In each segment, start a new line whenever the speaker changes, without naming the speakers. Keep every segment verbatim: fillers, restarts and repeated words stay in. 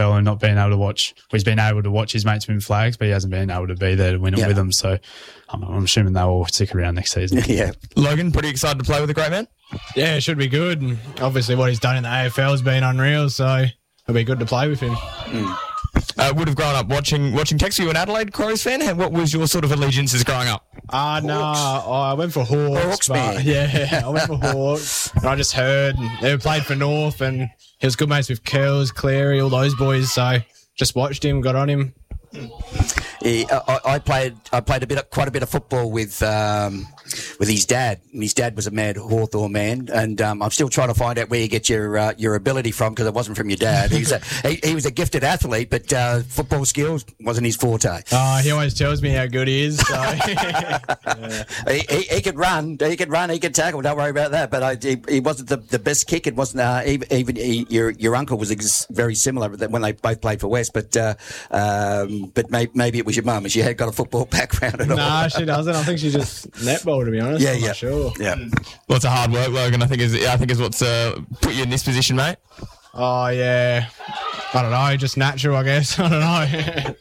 and not being able to watch. Well, he's been able to watch his mates win flags, but he hasn't been able to be there to win it
yeah.
with them. So I'm, I'm assuming they will stick around next season.
yeah.
Logan, pretty excited to play with the great man?
Yeah, it should be good. And obviously what he's done in the A F L has been unreal, so it'll be good to play with him.
Mm.
Uh, would have grown up watching watching Tex. Were you an Adelaide Crows fan? What was your sort of allegiances growing up?
Ah, uh, no, oh, I went for Hawks.
Hawks,
but,
man.
Yeah, I went for Hawks. And I just heard and they played for North, and he was good mates with Kells, Cleary, all those boys. So just watched him, got on him.
He, I, I played. I played a bit, of, quite a bit of football with um, with his dad. And his dad was a mad Hawthorn man, and um, I'm still trying to find out where you get your uh, your ability from, because it wasn't from your dad. He was a he, he was a gifted athlete, but uh, football skills wasn't his forte.
Oh, he always tells me how good he is. So. yeah.
he, he, he could run, he could run, he could tackle. Don't worry about that. But I, he, he wasn't the, the best kick. It wasn't uh, even, even he, your your uncle was ex- very similar when they both played for West. But uh, um, but may, maybe it was your mum, and she had got a football background at all.
Nah, she doesn't. I think she just netball, to be honest.
Yeah,
I'm
yeah,
not sure.
yeah.
Lots of hard work, Logan. I think is I think is what's uh, put you in this position, mate.
Oh yeah, I don't know. Just natural, I guess. I don't know.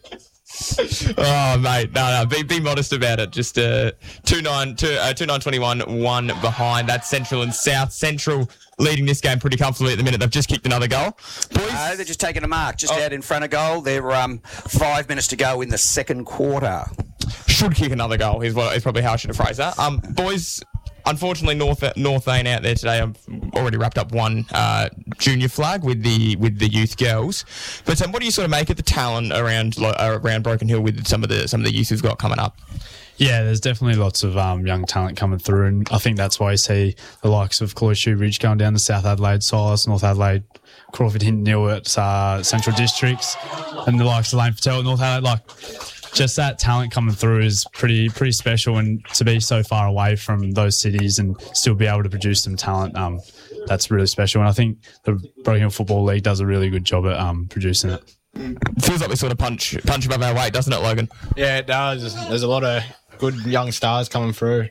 Oh mate, no, no, be, be modest about it. Just uh, two nine, two uh, two nine twenty one, one behind. That's Central and South. Central leading this game pretty comfortably at the minute. They've just kicked another goal. Boys,
No, they're just taking a mark, just
Oh.
out in front of goal. They're um, five minutes to go in the second quarter.
should kick another goal. Is what is probably how I should have phrased that. Um, boys. Unfortunately, North North ain't out there today. I've already wrapped up one uh, junior flag with the with the youth girls. But um, what do you sort of make of the talent around uh, around Broken Hill with some of the some of the youth we've got coming up?
Yeah, there's definitely lots of um, young talent coming through, and I think that's why you see the likes of Cloister Ridge going down to South Adelaide, Silas, North Adelaide, Crawford, Hinton, Newitt, uh, Central Districts, and the likes of Lane Patel at North Adelaide. Like, just that talent coming through is pretty pretty special, and to be so far away from those cities and still be able to produce some talent, um, that's really special. And I think the Broken Hill Football League does a really good job at um, producing it.
Feels like we sort of punch punch above our weight, doesn't it, Logan?
Yeah, it does. There's a lot of good young stars coming through.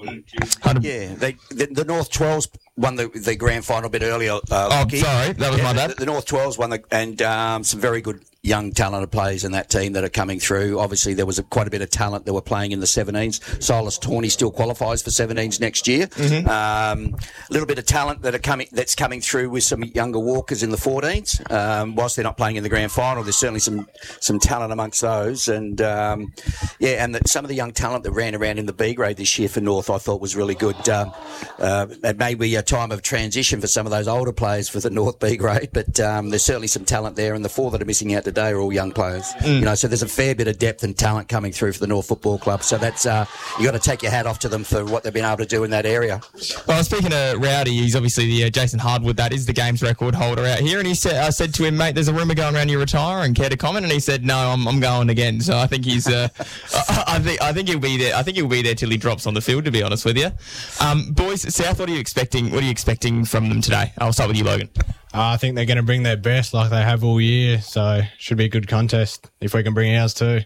Yeah, they, the, the North twelves won the, the grand final a bit earlier. Uh,
Oh,
Lockie.
sorry, that was
yeah,
my
the,
bad.
the North twelves won the, and um, some very good young talented players in that team that are coming through. Obviously, there was a, quite a bit of talent that were playing in the seventeens. Silas Tawney still qualifies for seventeens next year.
Mm-hmm.
Um, a little bit of talent that are coming that's coming through with some younger walkers in the fourteens. Um, whilst they're not playing in the grand final, there's certainly some some talent amongst those. And um, yeah, and the, some of the young talent that ran around in the B grade this year for North, I thought was really good. Um, uh, it may be a time of transition for some of those older players for the North B grade, but um, there's certainly some talent there. And the four that are missing out today are all young players. Mm. You know, so there's a fair bit of depth and talent coming through for the North Football Club. So that's uh, you got to take your hat off to them for what they've been able to do in that area.
Well, speaking of Rowdy, he's obviously the uh, Jason Hardwood. That is the games record holder out here. And he said, I said to him, mate, there's a rumour going around you retiring. Care to comment? And he said, no, I'm, I'm going again. So I think he's. Uh, I, I think I think he'll be there. I think he'll be there till he drops on the field. To be honest with you, um, boys, South. What are you expecting? What are you expecting from them today? I'll start with you, Logan.
Uh, I think they're going to bring their best like they have all year, so should be a good contest if we can bring ours too.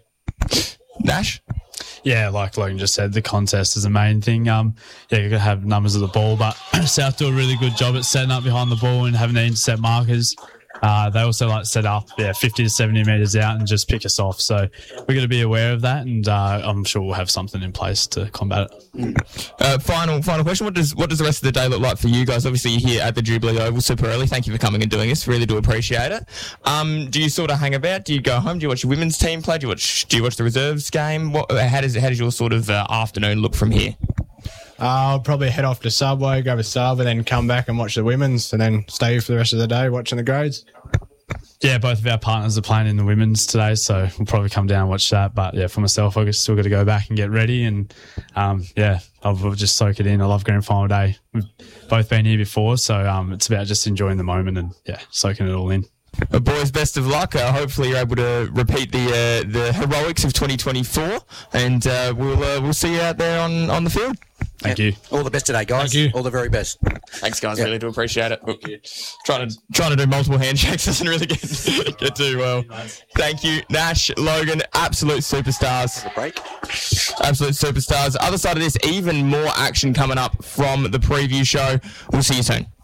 Nash?
Yeah, like Logan just said, the contest is the main thing. Um, yeah, you're going to have numbers of the ball, but South do a really good job at setting up behind the ball and having the intercept markers. Uh, they also like set up yeah fifty to seventy metres out and just pick us off. So we're going to be aware of that, and uh, I'm sure we'll have something in place to combat it.
Uh, final final question. What does what does the rest of the day look like for you guys? Obviously, you're here at the Jubilee Oval super early. Thank you for coming and doing this. Really do appreciate it. Um, do you sort of hang about? Do you go home? Do you watch your women's team play? Do you watch Do you watch the reserves game? What, how does how does your sort of uh, afternoon look from here?
Uh, I'll probably head off to Subway, grab a sub, and then come back and watch the women's, and then stay for the rest of the day watching the grades.
Yeah, both of our partners are playing in the women's today, so we'll probably come down and watch that. But yeah, for myself, I've still got to go back and get ready, and um, yeah, I'll, I'll just soak it in. I love grand final day. We've both been here before, so um, it's about just enjoying the moment and yeah, soaking it all in.
Uh, boys, best of luck. Uh, hopefully, you're able to repeat the uh, the heroics of twenty twenty-four, and uh, we'll uh, we'll see you out there on, on the field.
Thank
yeah.
you.
All the best today, guys.
Thank you.
All the very best.
Thanks, guys.
Yeah.
Really do appreciate it. Trying to trying to do multiple handshakes doesn't really get get too well. Thank you, Nash, Logan, absolute superstars.
Break.
Absolute superstars. Other side of this, even more action coming up from the preview show. We'll see you soon.